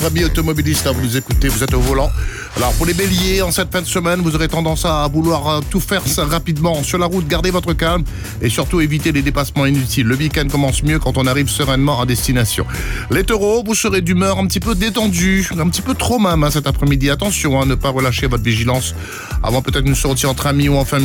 Amis automobilistes, là, vous nous écoutez, vous êtes au volant. Alors pour les béliers, en cette fin de semaine, vous aurez tendance à vouloir tout faire ça rapidement sur la route. Gardez votre calme et surtout évitez les dépassements inutiles. Le week-end commence mieux quand on arrive sereinement à destination. Les taureaux, vous serez d'humeur un petit peu détendue, un petit peu trop même cet après-midi. Attention à ne pas relâcher votre vigilance avant peut-être une sortie entre amis ou en famille.